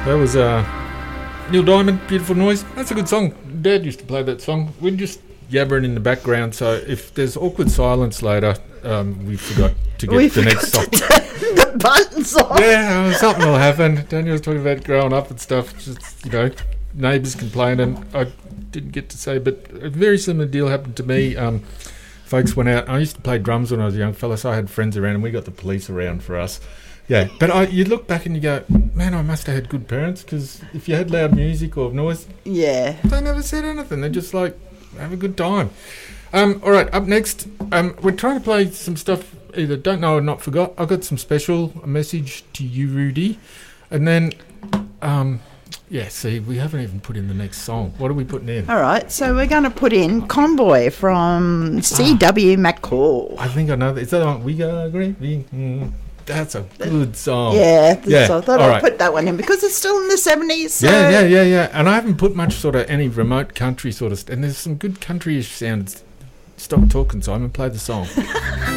That was Neil Diamond, Beautiful Noise. That's a good song. Dad used to play that song. We're just yabbering in the background, so if there's awkward silence later, we forgot to get the next song. The buttons on. Yeah, something will happen. Daniel's talking about growing up and stuff. Just, neighbours complaining. I didn't get to say, but a very similar deal happened to me. Folks went out. I used to play drums when I was a young fella, so I had friends around, and we got the police around for us. Yeah, but you look back and you go, man, I must have had good parents, because if you had loud music or noise, they never said anything. They just have a good time. All right, up next, we're trying to play some stuff, either don't know or not forgot. I got some special message to you, Rudy, and then, we haven't even put in the next song. What are we putting in? All right, so we're going to put in Convoy from C.W. McCall. I think I know that. Is that the one? We got great. That's a good song. Yeah. I thought I'd put that one in because it's still in the 70s. So. Yeah. And I haven't put much sort of any remote country sort of and there's some good country-ish sounds. Stop talking, Simon. Play the song.